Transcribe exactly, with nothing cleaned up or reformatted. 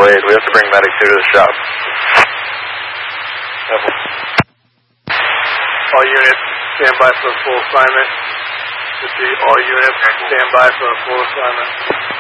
eight. We have to bring medic two to the shop. All units, stand by for a full assignment. All units, stand by for a full assignment.